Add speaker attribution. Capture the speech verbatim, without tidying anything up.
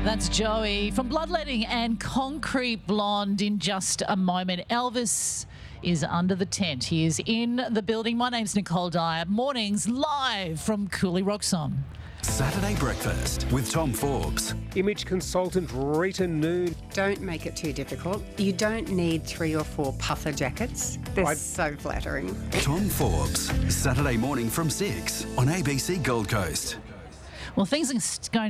Speaker 1: That's Joey from Bloodletting and Concrete Blonde in just a moment. Elvis is under the tent. He is in the building. My name's Nicole Dyer. Mornings live from Cooley Rock Song.
Speaker 2: Saturday Breakfast with Tom Forbes.
Speaker 3: Image consultant Rita Noon.
Speaker 4: Don't make it too difficult. You don't need three or four puffer jackets. They're
Speaker 3: I'd-
Speaker 4: so flattering.
Speaker 2: Tom Forbes. Saturday morning from six on A B C Gold Coast.
Speaker 1: Well, things are going